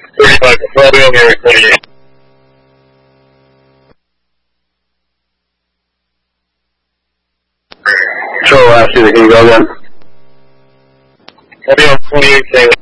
35, probably on area 28. Control last year, can you go again? I'll be on 28, Taylor.